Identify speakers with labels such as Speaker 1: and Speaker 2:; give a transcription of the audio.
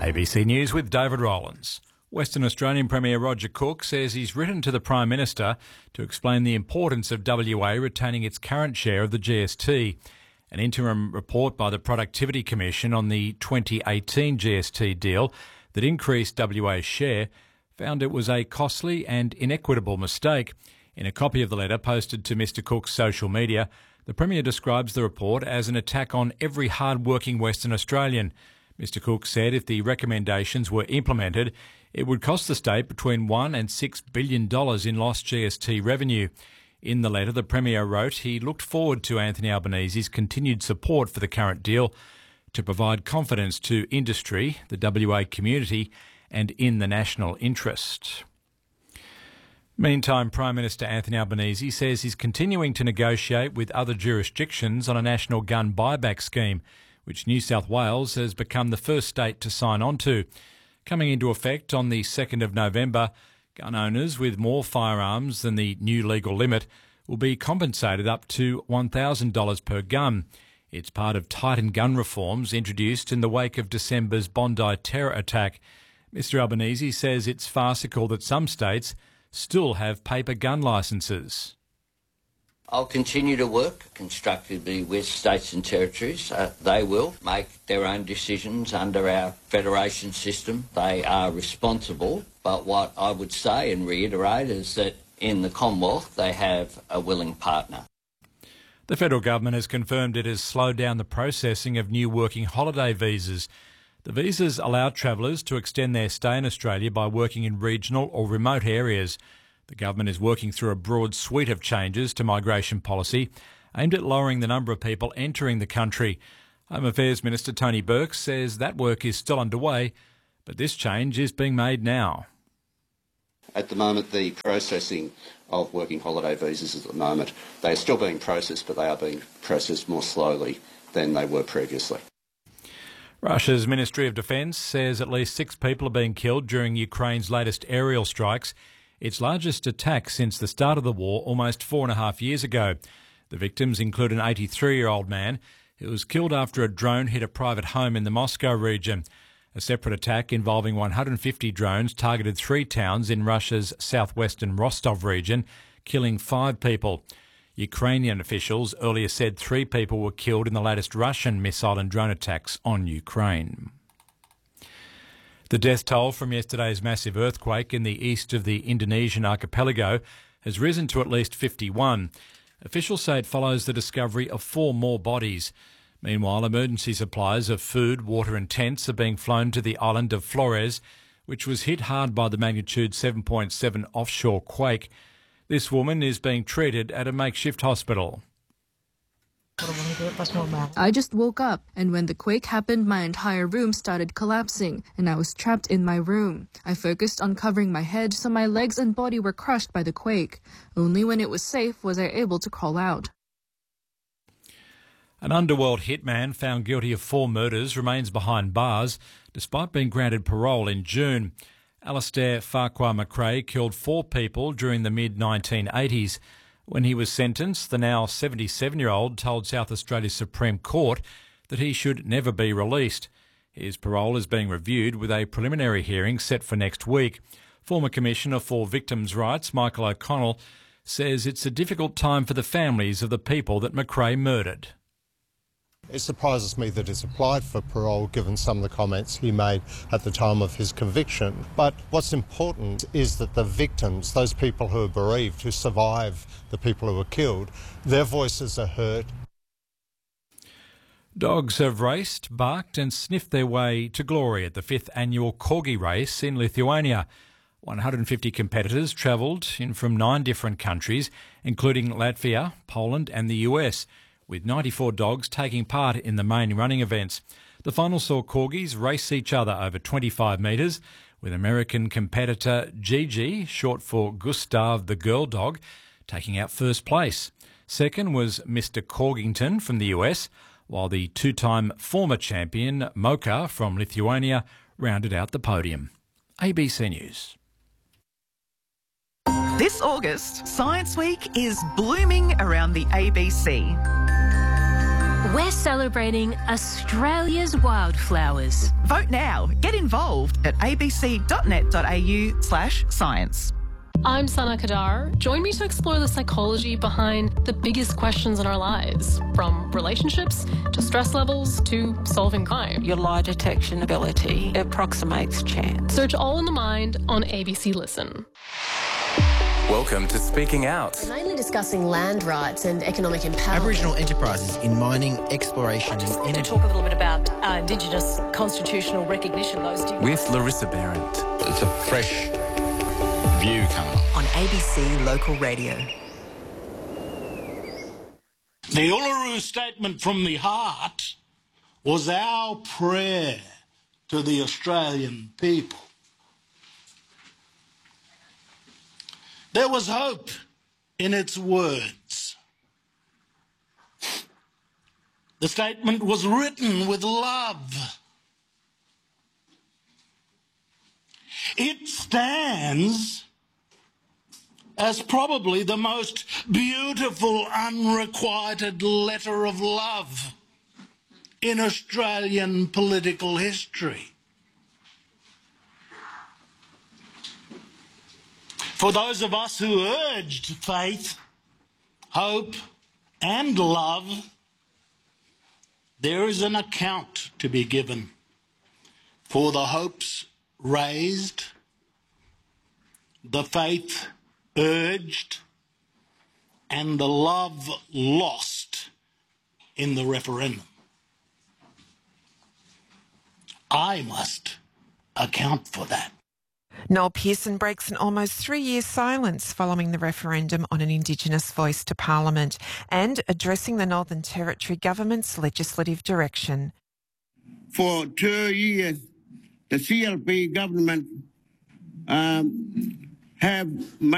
Speaker 1: ABC News with David Rowlands. Western Australian Premier Roger Cook says he's written to the Prime Minister to explain the importance of WA retaining its current share of the GST. An interim report by the Productivity Commission on the 2018 GST deal that increased WA's share found it was a costly and inequitable mistake. In a copy of the letter posted to Mr Cook's social media, the Premier describes the report as an attack on every hard-working Western Australian. Mr Cook said if the recommendations were implemented, it would cost the state between $1 and $6 billion in lost GST revenue. In the letter, the Premier wrote he looked forward to Anthony Albanese's continued support for the current deal to provide confidence to industry, the WA community and in the national interest. Meantime, Prime Minister Anthony Albanese says he's continuing to negotiate with other jurisdictions on a national gun buyback scheme, which New South Wales has become the first state to sign on to. Coming into effect on the 2nd of November, gun owners with more firearms than the new legal limit will be compensated up to $1,000 per gun. It's part of tightened gun reforms introduced in the wake of December's Bondi terror attack. Mr Albanese says it's farcical that some states still have paper gun licences.
Speaker 2: I'll continue to work constructively with states and territories. They will make their own decisions under our federation system. They are responsible. But what I would say and reiterate is that in the Commonwealth they have a willing partner.
Speaker 1: The federal government has confirmed it has slowed down the processing of new working holiday visas. The visas allow travellers to extend their stay in Australia by working in regional or remote areas. The government is working through a broad suite of changes to migration policy aimed at lowering the number of people entering the country. Home Affairs Minister Tony Burke says that work is still underway, but this change is being made now.
Speaker 3: At the moment, the processing of working holiday visas they are still being processed, but they are being processed more slowly than they were previously.
Speaker 1: Russia's Ministry of Defence says at least 6 people are being killed during Ukraine's latest aerial strikes, its largest attack since the start of the war almost 4.5 years ago. The victims include an 83-year-old man who was killed after a drone hit a private home in the Moscow region. A separate attack involving 150 drones targeted 3 towns in Russia's southwestern Rostov region, killing 5 people. Ukrainian officials earlier said 3 people were killed in the latest Russian missile and drone attacks on Ukraine. The death toll from yesterday's massive earthquake in the east of the Indonesian archipelago has risen to at least 51. Officials say it follows the discovery of 4 more bodies. Meanwhile, emergency supplies of food, water and tents are being flown to the island of Flores, which was hit hard by the magnitude 7.7 offshore quake. This woman is being treated at a makeshift hospital.
Speaker 4: I just woke up, and when the quake happened, my entire room started collapsing, and I was trapped in my room. I focused on covering my head, so my legs and body were crushed by the quake. Only when it was safe was I able to crawl out.
Speaker 1: An underworld hitman found guilty of 4 murders remains behind bars, despite being granted parole in June. Alastair Farquhar McRae killed 4 people during the mid-1980s. When he was sentenced, the now 77-year-old told South Australia's Supreme Court that he should never be released. His parole is being reviewed with a preliminary hearing set for next week. Former Commissioner for Victims' Rights, Michael O'Connell, says it's a difficult time for the families of the people that McRae murdered.
Speaker 5: It surprises me that he's applied for parole given some of the comments he made at the time of his conviction. But what's important is that the victims, those people who are bereaved, who survive the people who were killed, their voices are heard.
Speaker 1: Dogs have raced, barked and sniffed their way to glory at the 5th annual Corgi race in Lithuania. 150 competitors travelled in from 9 different countries, including Latvia, Poland and the US, with 94 dogs taking part in the main running events. The final saw corgis race each other over 25 metres, with American competitor Gigi, short for Gustav the Girl Dog, taking out first place. Second was Mr. Corgington from the US, while the 2-time former champion Mocha from Lithuania rounded out the podium. ABC News.
Speaker 6: This August, Science Week is blooming around the ABC. We're celebrating Australia's wildflowers.
Speaker 7: Vote now. Get involved at abc.net.au/science.
Speaker 8: I'm Sana Kadar. Join me to explore the psychology behind the biggest questions in our lives, from relationships to stress levels to solving crime.
Speaker 9: Your lie detection ability approximates chance.
Speaker 8: Search All in the Mind on ABC Listen.
Speaker 10: Welcome to Speaking Out.
Speaker 11: Mainly discussing land rights and economic empowerment.
Speaker 12: Aboriginal enterprises in mining, exploration and energy.
Speaker 13: To talk a little bit about Indigenous constitutional recognition.
Speaker 10: With Larissa Behrendt.
Speaker 14: It's a fresh view coming
Speaker 15: on ABC Local Radio.
Speaker 16: The Uluru Statement from the Heart was our prayer to the Australian people. There was hope in its words. The statement was written with love. It stands as probably the most beautiful unrequited letter of love in Australian political history. For those of us who urged faith, hope, and love, there is an account to be given for the hopes raised, the faith urged, and the love lost in the referendum. I must account for that.
Speaker 17: Noel Pearson breaks an almost 3-year silence following the referendum on an Indigenous voice to Parliament and addressing the Northern Territory government's legislative direction.
Speaker 18: For 2 years, the CLP government have